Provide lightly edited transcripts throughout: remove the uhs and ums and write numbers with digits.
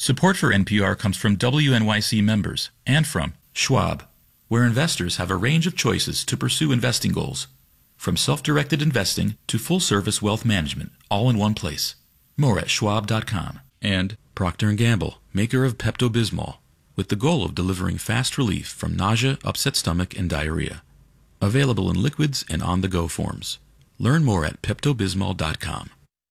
Support for NPR comes from WNYC members and from Schwab, where investors have a range of choices to pursue investing goals, from self-directed investing to full-service wealth management, all in one place. More at schwab.com. And Procter & Gamble, maker of Pepto-Bismol, with the goal of delivering fast relief from nausea, upset stomach, and diarrhea. Available in liquids and on-the-go forms. Learn more at peptobismol.com.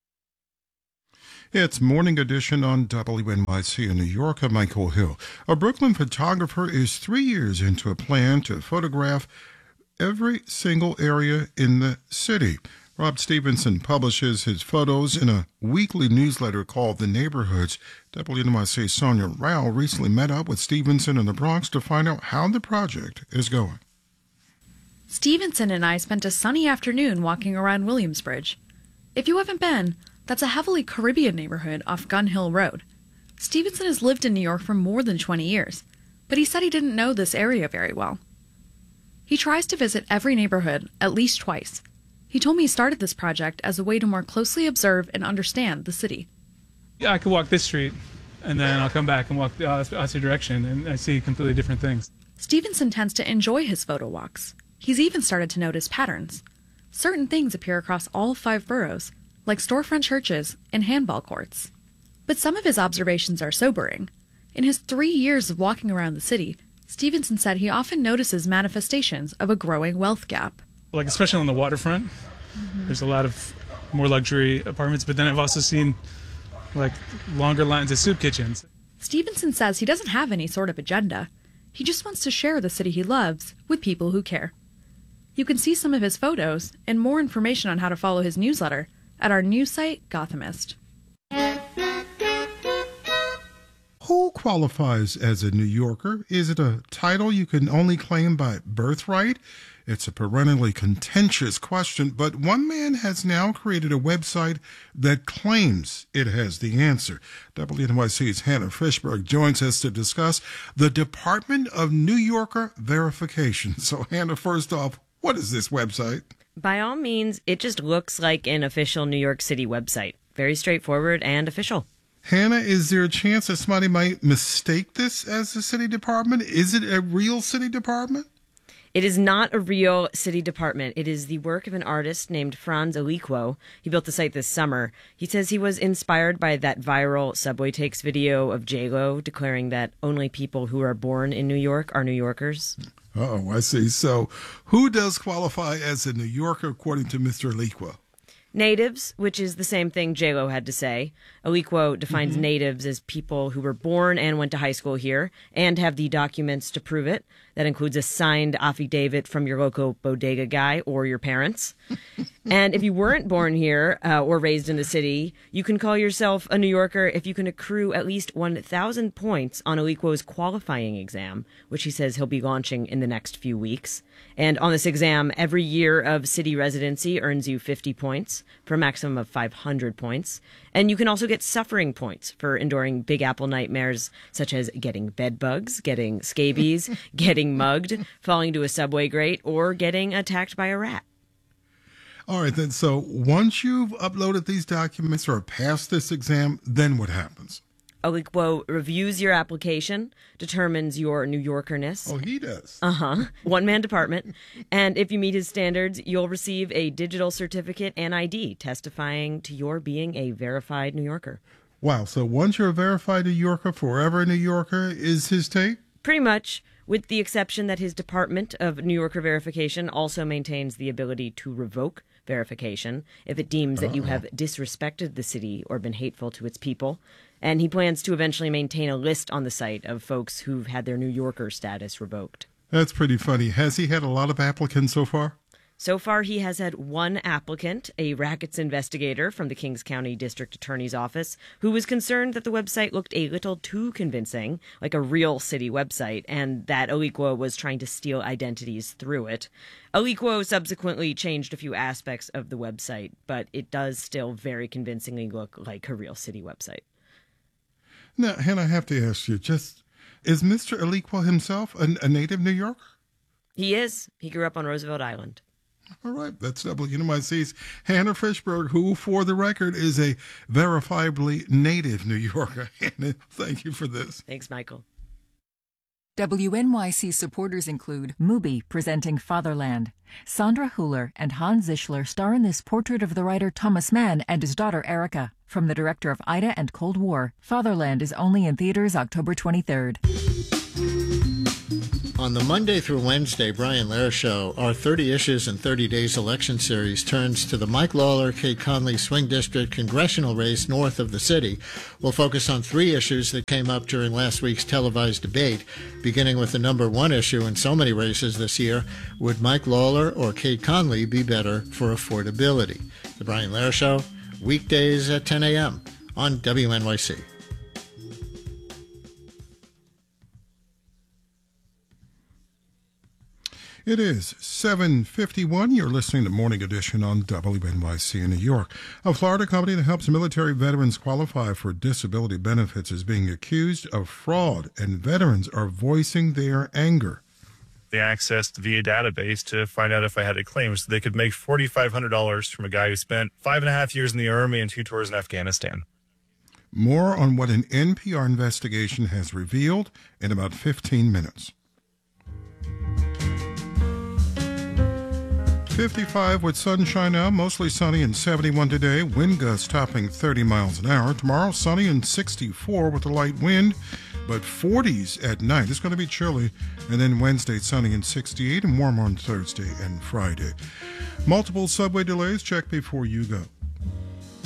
It's Morning Edition on WNYC in New York. I'm Michael Hill. A Brooklyn photographer is 3 years into a plan to photograph every single area in the city. Rob Stevenson publishes his photos in a weekly newsletter called The Neighborhoods. WNYC's Sonia Rao recently met up with Stevenson in the Bronx to find out how the project is going. Stevenson and I spent a sunny afternoon walking around Williamsbridge. If you haven't been, that's a heavily Caribbean neighborhood off Gun Hill Road. Stevenson has lived in New York for more than 20 years, but he said he didn't know this area very well. He tries to visit every neighborhood at least twice. He told me he started this project as a way to more closely observe and understand the city. Yeah, I could walk this street, and then I'll come back and walk the opposite direction, and I see completely different things. Stevenson tends to enjoy his photo walks. He's even started to notice patterns. Certain things appear across all 5 boroughs, like storefront churches and handball courts. But some of his observations are sobering. In his 3 years of walking around the city, Stevenson said he often notices manifestations of a growing wealth gap. Like, especially on the waterfront, there's a lot of more luxury apartments, but then I've also seen, like, longer lines of soup kitchens. Stevenson says he doesn't have any sort of agenda. He just wants to share the city he loves with people who care. You can see some of his photos and more information on how to follow his newsletter at our news site, Gothamist. Who qualifies as a New Yorker? Is it a title you can only claim by birthright? It's a perennially contentious question, but one man has now created a website that claims it has the answer. WNYC's Hannah Fishberg joins us to discuss the Department of New Yorker verification. So, Hannah, first off, what is this website? By all means, it just looks like an official New York City website. Very straightforward and official. Hannah, is there a chance that somebody might mistake this as a city department? Is it a real city department? It is not a real city department. It is the work of an artist named Franz Aliquo. He built the site this summer. He says he was inspired by that viral Subway Takes video of J-Lo declaring that only people who are born in New York are New Yorkers. Oh, I see. So who does qualify as a New Yorker according to Mr. Aliquo? Natives, which is the same thing J-Lo had to say. Aliquo defines natives as people who were born and went to high school here and have the documents to prove it. That includes a signed affidavit from your local bodega guy or your parents. And if you weren't born here or raised in the city, you can call yourself a New Yorker if you can accrue at least 1,000 points on Aliquo's qualifying exam, which he says he'll be launching in the next few weeks. And on this exam, every year of city residency earns you 50 points for a maximum of 500 points. And you can also get suffering points for enduring Big Apple nightmares such as getting bed bugs, getting scabies, getting mugged, falling to a subway grate, or getting attacked by a rat. All right, then. So once you've uploaded these documents or passed this exam, then what happens? Aliquo reviews your application, determines your New Yorkerness. Oh, he does. One-man department. And if you meet his standards, you'll receive a digital certificate and ID testifying to your being a verified New Yorker. Wow. So once you're a verified New Yorker, forever a New Yorker is his take? Pretty much, with the exception that his Department of New Yorker verification also maintains the ability to revoke verification if it deems that you have disrespected the city or been hateful to its people. And he plans to eventually maintain a list on the site of folks who've had their New Yorker status revoked. That's pretty funny. Has he had a lot of applicants so far? So far, he has had one applicant, a rackets investigator from the Kings County District Attorney's Office, who was concerned that the website looked a little too convincing, like a real city website, and that Aliquo was trying to steal identities through it. Aliquo subsequently changed a few aspects of the website, but it does still very convincingly look like a real city website. Now, Hannah, I have to ask you, is Mr. Aliquo himself a native New Yorker? He is. He grew up on Roosevelt Island. All right, that's WNYC's Hannah Fishberg, who, for the record, is a verifiably native New Yorker. Hannah, thank you for this. Thanks, Michael. WNYC supporters include Mubi presenting Fatherland. Sandra Hüller and Hans Zischler star in this portrait of the writer Thomas Mann and his daughter Erica. From the director of Ida and Cold War, Fatherland is only in theaters October 23rd. On the Monday through Wednesday Brian Lehrer Show, our 30 Issues in 30 Days election series turns to the Mike Lawler, Kate Conley Swing District congressional race north of the city. We'll focus on 3 issues that came up during last week's televised debate, beginning with the number 1 issue in so many races this year: would Mike Lawler or Kate Conley be better for affordability? The Brian Lehrer Show, weekdays at 10 a.m. on WNYC. It is 7:51. You're listening to Morning Edition on WNYC in New York. A Florida company that helps military veterans qualify for disability benefits is being accused of fraud, and veterans are voicing their anger. They accessed via database to find out if I had a claim, so they could make $4,500 from a guy who spent 5.5 years in the Army and 2 tours in Afghanistan. More on what an NPR investigation has revealed in about 15 minutes. 55 with sunshine now, mostly sunny and 71 today. Wind gusts topping 30 miles an hour. Tomorrow, sunny and 64 with a light wind, but 40s at night. It's going to be chilly. And then Wednesday, sunny and 68, and warm on Thursday and Friday. Multiple subway delays. Check before you go.